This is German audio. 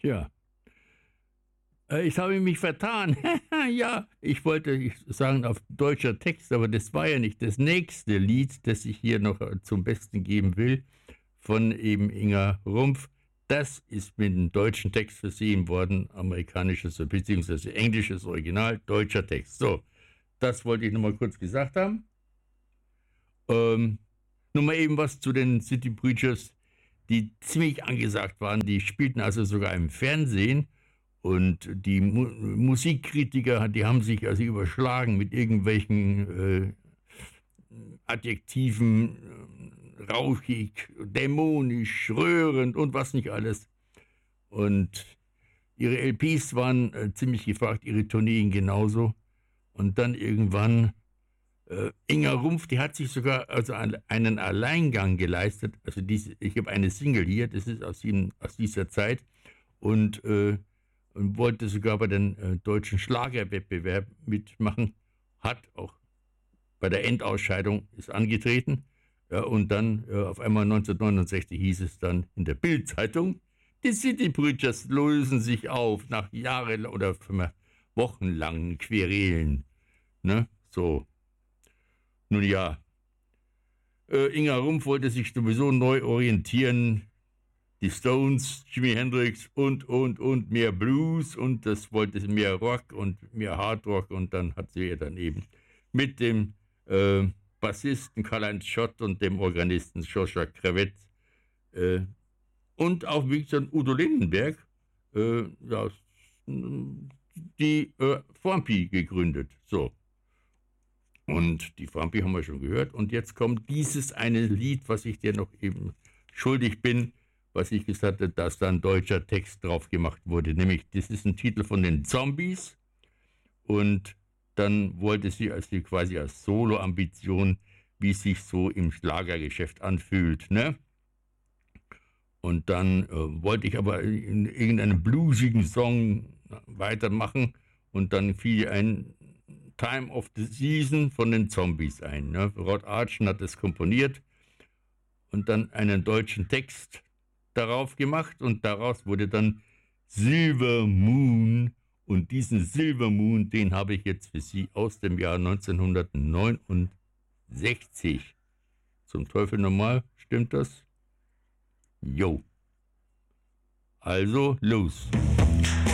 Ja. Ich habe mich vertan. Ja, ich wollte sagen auf deutscher Text, aber das war ja nicht das nächste Lied, das ich hier noch zum Besten geben will, von eben Inga Rumpf. Das ist mit einem deutschen Text versehen worden, amerikanisches bzw. englisches Original, deutscher Text. So, das wollte ich nochmal kurz gesagt haben. Nochmal eben was zu den City Preachers, die ziemlich angesagt waren. Die spielten also sogar im Fernsehen. Und die Musikkritiker, die haben sich also überschlagen mit irgendwelchen Adjektiven, rauchig, dämonisch, rührend und was nicht alles. Und ihre LPs waren ziemlich gefragt, ihre Tourneen genauso. Und dann irgendwann Inga Rumpf, die hat sich sogar also einen Alleingang geleistet. Also ich habe eine Single hier, das ist aus dieser Zeit. Und wollte sogar bei den deutschen Schlagerwettbewerb mitmachen, hat auch bei der Endausscheidung ist angetreten. Ja, und dann auf einmal 1969 hieß es dann in der Bild-Zeitung, die City Preachers lösen sich auf nach Jahren oder wochenlangen Querelen. Ne? So. Nun ja, Inga Rumpf wollte sich sowieso neu orientieren. Die Stones, Jimi Hendrix und mehr Blues und das wollte sie mehr Rock und mehr Hardrock und dann hat sie ja dann eben mit dem Bassisten Karl-Heinz Schott und dem Organisten Joshua Kravett und auch Victor Udo Lindenberg ja, die Fampi gegründet. So. Und die Fampi haben wir schon gehört und jetzt kommt dieses eine Lied, was ich dir noch eben schuldig bin, was ich gesagt habe, dass da ein deutscher Text drauf gemacht wurde. Nämlich, das ist ein Titel von den Zombies. Und dann wollte sie quasi als Solo-Ambition, wie es sich so im Schlagergeschäft anfühlt. Ne? Und dann wollte ich aber in irgendeinem bluesigen Song weitermachen. Und dann fiel ein Time of the Season von den Zombies ein. Ne? Rod Archen hat das komponiert und dann einen deutschen Text darauf gemacht und daraus wurde dann Silver Moon und diesen Silver Moon, den habe ich jetzt für Sie aus dem Jahr 1969. Zum Teufel nochmal, stimmt das? Jo. Also los.